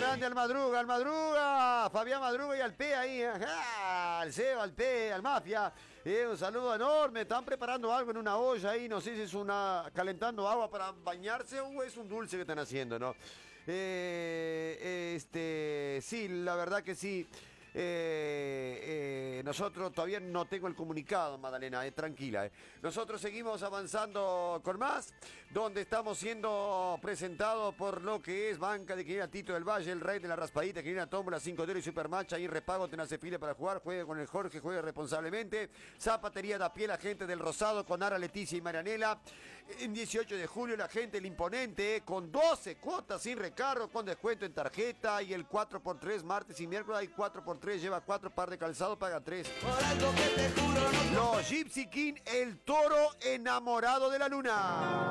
grande al Madruga, Fabián Madruga y al P ahí, ajá, al Seba, al P, al Mafia. Un saludo enorme. Están preparando algo en una olla ahí, no sé si es calentando agua para bañarse o es un dulce que están haciendo, ¿no? Sí, la verdad que sí. Nosotros todavía no tengo el comunicado, Magdalena, tranquila. Nosotros seguimos avanzando con más, donde estamos siendo presentados por lo que es Banca de Quinina Tito del Valle, el rey de la raspadita, Quinina Tómbola, 5 de oro y Supermatch, ahí repago, tenés fila para jugar, juegue con el Jorge, juegue responsablemente. Zapatería da pie la gente del Rosado con Ara, Leticia y Marianela. En 18 de julio la gente, el imponente, con 12 cuotas sin recargo, con descuento en tarjeta y el 4x3 martes y miércoles hay 4x3. Lleva 4 par de calzado, paga 3. Por algo que te juro no. Los Gypsy King, el toro enamorado de la luna.